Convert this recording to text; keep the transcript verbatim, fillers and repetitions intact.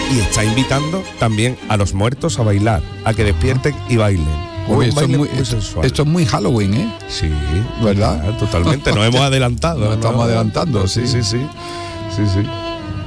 y está invitando también a los muertos a bailar, a que despierten y bailen. Uy, Un esto, es baile muy, muy sensual. esto es muy Halloween, ¿eh? Sí, ¿Verdad? claro, totalmente. Nos hemos adelantado. Nos estamos adelantando, sí. Sí, sí, sí. Sí, sí.